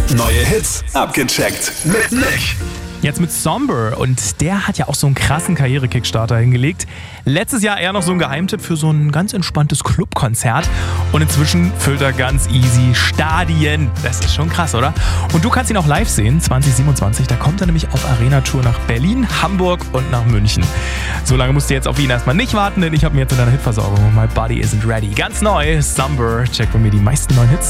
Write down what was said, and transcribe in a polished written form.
Neue Hits abgecheckt mit Nick. Jetzt mit Somber und der hat ja auch so einen krassen Karriere-Kickstarter hingelegt. Letztes Jahr eher noch so ein Geheimtipp für so ein ganz entspanntes Clubkonzert und inzwischen füllt er ganz easy Stadien. Das ist schon krass, oder? Und du kannst ihn auch live sehen, 2027. Da kommt er nämlich auf Arena-Tour nach Berlin, Hamburg und nach München. So lange musst du jetzt auf ihn erstmal nicht warten, denn ich habe mir jetzt in deiner Hitversorgung My Body Isn't Ready. Ganz neu, Somber. Check bei mir die meisten neuen Hits.